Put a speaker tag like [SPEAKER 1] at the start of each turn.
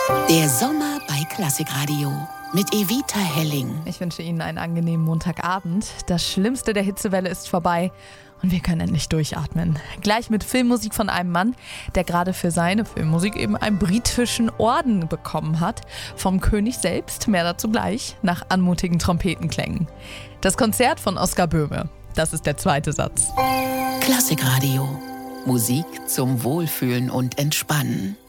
[SPEAKER 1] Der Sommer bei Klassikradio mit Evita Helling.
[SPEAKER 2] Ich wünsche Ihnen einen angenehmen Montagabend. Das Schlimmste der Hitzewelle ist vorbei und wir können endlich durchatmen. Gleich mit Filmmusik von einem Mann, der gerade für seine Filmmusik eben einen britischen Orden bekommen hat. Vom König selbst, mehr dazu gleich, nach anmutigen Trompetenklängen. Das Konzert von Oskar Böhme, das ist der zweite Satz.
[SPEAKER 1] Klassikradio. Musik zum Wohlfühlen und Entspannen.